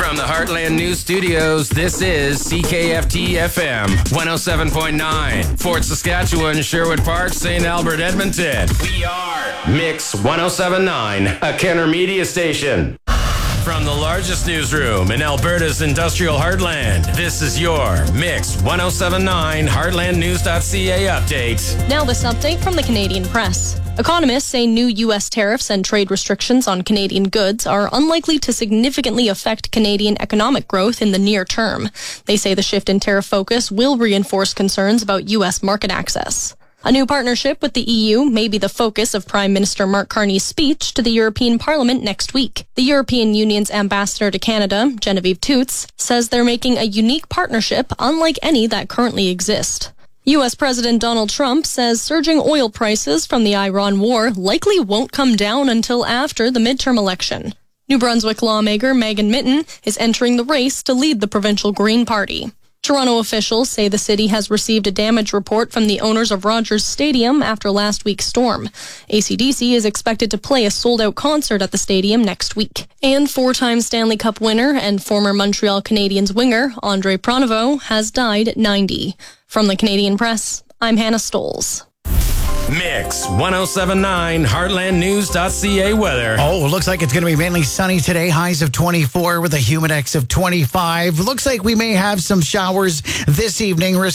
From the Heartland News Studios, this is CKFT FM 107.9. Fort Saskatchewan, Sherwood Park, St. Albert, Edmonton. We are Mix 107.9, a Kenner media station. From the largest newsroom in Alberta's industrial heartland, this is your Mix 107.9 HeartlandNews.ca update. Now this update from the Canadian Press. Economists say new U.S. tariffs and trade restrictions on Canadian goods are unlikely to significantly affect Canadian economic growth in the near term. They say the shift in tariff focus will reinforce concerns about U.S. market access. A new partnership with the EU may be the focus of Prime Minister Mark Carney's speech to the European Parliament next week. The European Union's ambassador to Canada, Genevieve Toots, says they're making a unique partnership unlike any that currently exist. U.S. President Donald Trump says surging oil prices from the Iran war likely won't come down until after the midterm election. New Brunswick lawmaker Megan Mitton is entering the race to lead the provincial Green Party. Toronto officials say the city has received a damage report from the owners of Rogers Stadium after last week's storm. AC/DC is expected to play a sold-out concert at the stadium next week. And four-time Stanley Cup winner and former Montreal Canadiens winger Andre Pronovost has died at 90. From the Canadian Press, I'm Hannah Stolz. Mix 107.9 HeartlandNews.ca weather. Oh, looks like it's going to be mainly sunny today. Highs of 24 with a humidex of 25. Looks like we may have some showers this evening.